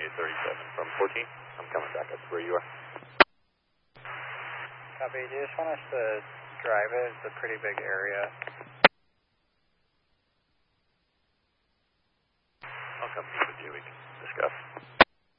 2837 from 14. I'm coming back up to where you are. Copy. Do you just want us to drive it? It's a pretty big area. I'll come with you. We can discuss.